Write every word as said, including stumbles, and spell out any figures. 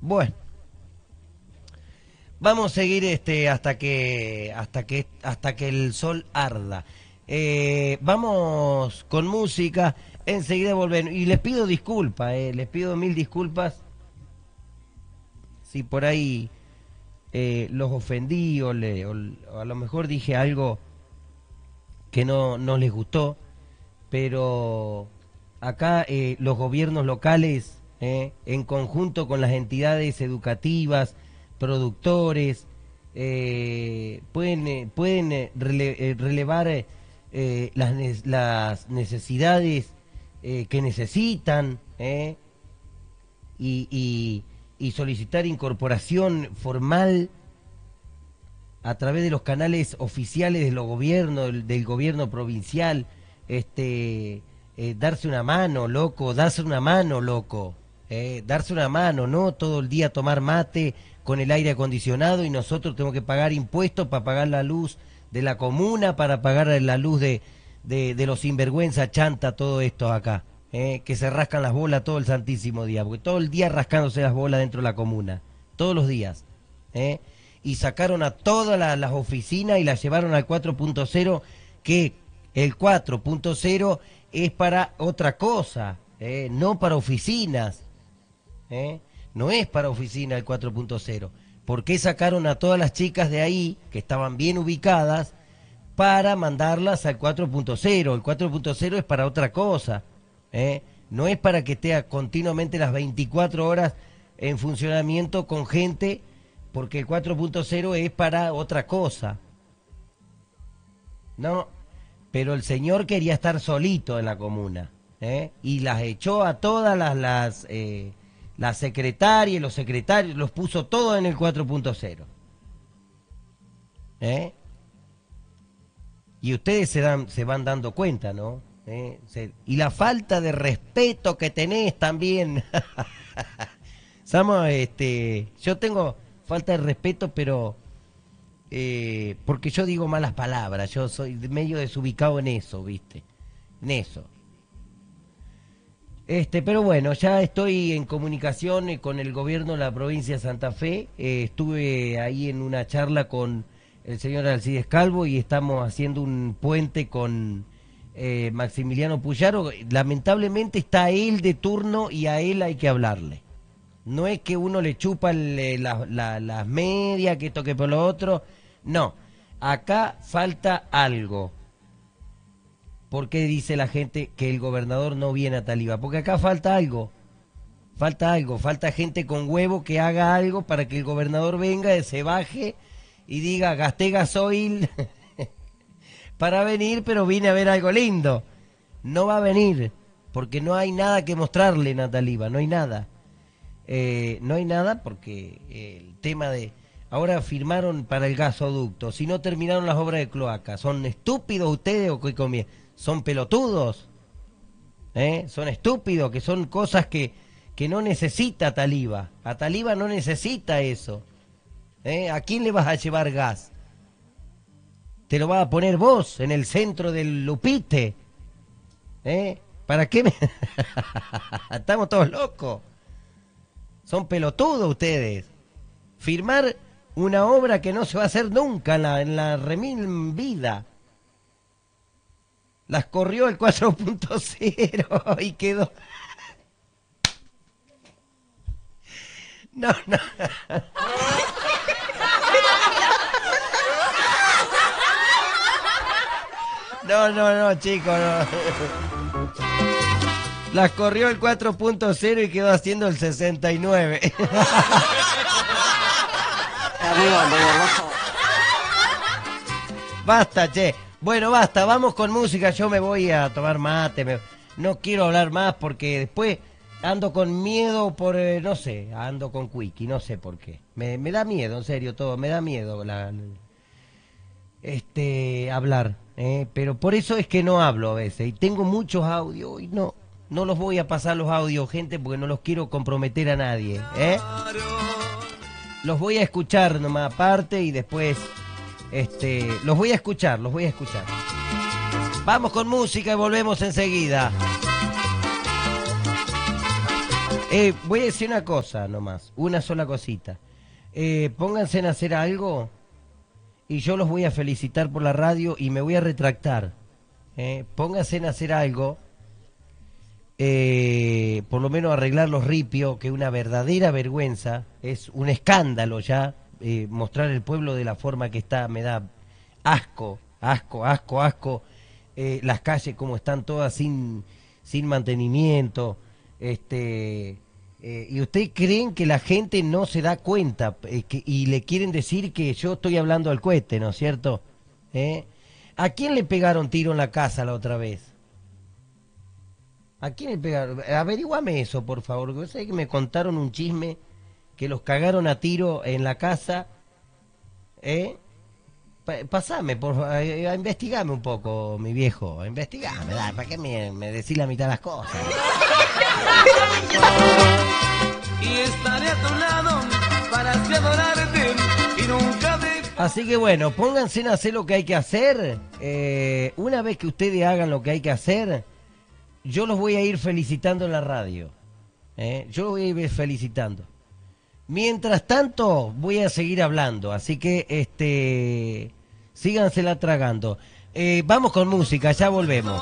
Bueno, vamos a seguir este hasta que hasta que hasta que el sol arda. Eh, vamos con música, enseguida volvemos. Y les pido disculpas, eh, les pido mil disculpas si por ahí eh, los ofendí o, le, o, o a lo mejor dije algo que no, no les gustó, pero acá eh, los gobiernos locales, eh, en conjunto con las entidades educativas, productores, eh, pueden, eh, pueden eh, rele, eh, relevar eh, las, las necesidades eh, que necesitan eh, y, y, y solicitar incorporación formal a través de los canales oficiales de los gobiernos, del, del gobierno provincial, este, eh, darse una mano, loco, darse una mano, loco, eh, darse una mano, no todo el día tomar mate con el aire acondicionado y nosotros tenemos que pagar impuestos para pagar la luz de la comuna, para pagar la luz de, de, de los sinvergüenza chanta, todo esto acá, eh, que se rascan las bolas todo el santísimo día, porque todo el día rascándose las bolas dentro de la comuna, todos los días, eh. Y sacaron a todas la, las oficinas y las llevaron al cuatro punto cero, que el cuatro punto cero es para otra cosa, eh, no para oficinas, eh, no es para oficina el cuatro punto cero. ¿Por qué sacaron a todas las chicas de ahí, que estaban bien ubicadas, para mandarlas al cuatro punto cero? El cuatro punto cero es para otra cosa, eh, no es para que esté continuamente las veinticuatro horas en funcionamiento con gente, porque el cuatro punto cero es para otra cosa. No, pero el señor quería estar solito en la comuna, ¿eh? Y las echó a todas las las, eh, las secretarias, los secretarios, los puso todos en el cuatro punto cero. ¿Eh? Y ustedes se dan, se van dando cuenta, ¿no? ¿Eh? Se, y la falta de respeto que tenés también. Somos, este, yo tengo falta de respeto, pero eh, porque yo digo malas palabras, yo soy medio desubicado en eso, ¿viste? En eso. Este, pero bueno, ya estoy en comunicación con el gobierno de la provincia de Santa Fe. Eh, estuve ahí en una charla con el señor Alcides Calvo y estamos haciendo un puente con eh, Maximiliano Puyaro. Lamentablemente está él de turno y a él hay que hablarle. No es que uno le chupa el, la, la, las medias, que esto que por lo otro. No, acá falta algo. ¿Por qué dice la gente que el gobernador no viene a Taliba? Porque acá falta algo. Falta algo, falta gente con huevo que haga algo para que el gobernador venga, se baje y diga, gasté gasoil para venir, pero vine a ver algo lindo. No va a venir, porque no hay nada que mostrarle en Taliba, no hay nada. Eh, no hay nada porque eh, el tema de... Ahora firmaron para el gasoducto, si no terminaron las obras de cloaca. ¿Son estúpidos ustedes o qué comien? ¿Son pelotudos? ¿Eh? Son estúpidos, que son cosas que, que no necesita Taliba. A Taliba no necesita eso. ¿Eh? ¿A quién le vas a llevar gas? ¿Te lo vas a poner vos en el centro del Lupite? ¿Eh? ¿Para qué me...? Estamos todos locos. Son pelotudos ustedes. Firmar una obra que no se va a hacer nunca en la, en la remil vida. Las corrió el cuatro punto cero y quedó... No, no. No, no, no, chicos, no. Las corrió el cuatro punto cero y quedó haciendo el sesenta y nueve. Basta, che. Bueno, basta, vamos con música. Yo me voy a tomar mate. Me... No quiero hablar más porque después ando con miedo por, eh, no sé, ando con Quickie, no sé por qué. Me, me da miedo, en serio, todo. Me da miedo la, este, hablar. Eh, pero por eso es que no hablo a veces. Y tengo muchos audios y no... No los voy a pasar los audios, gente, porque no los quiero comprometer a nadie, ¿eh? Los voy a escuchar nomás aparte y después, este, los voy a escuchar, los voy a escuchar. Vamos con música y volvemos enseguida. Eh, voy a decir una cosa nomás, una sola cosita. Eh, pónganse en hacer algo y yo los voy a felicitar por la radio y me voy a retractar. Eh, pónganse en hacer algo, eh, por lo menos arreglar los ripios, que es una verdadera vergüenza, es un escándalo ya, eh, mostrar el pueblo de la forma que está, me da asco, asco, asco, asco, eh, las calles como están todas sin, sin mantenimiento, este, eh, y ustedes creen que la gente no se da cuenta eh, que, y le quieren decir que yo estoy hablando al cohete, ¿no es cierto? ¿Eh? ¿A quién le pegaron tiro en la casa la otra vez? ¿A quién le pegaron? Averíguame eso, por favor, porque sé que me contaron un chisme que los cagaron a tiro en la casa, ¿eh? Pa- Pasame, por favor, a, a investigame un poco, mi viejo, a investigame, dale, ¿para qué me, me decís la mitad de las cosas? Y estaré a tu lado para así adorarte y nunca de... Así que bueno, pónganse en hacer lo que hay que hacer. Eh, una vez que ustedes hagan lo que hay que hacer, yo los voy a ir felicitando en la radio. ¿Eh? Yo los voy a ir felicitando. Mientras tanto, voy a seguir hablando, así que este sígansela tragando. Eh, vamos con música, ya volvemos.